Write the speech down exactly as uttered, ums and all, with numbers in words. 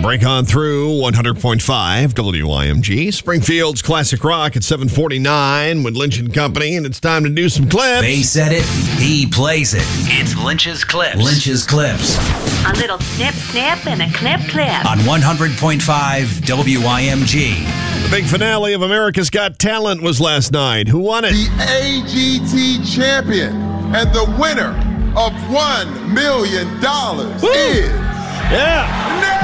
break on through one hundred point five W I M G. Springfield's Classic Rock at seven forty-nine with Lynch and Company, and it's time to do some clips. They said it, he plays it. It's Lynch's Clips. Lynch's Clips. A little snip, snip, and a clip, clip. On one hundred point five W I M G. The big finale of America's Got Talent was last night. Who won it? The A G T champion and the winner of one million dollars is... Yeah.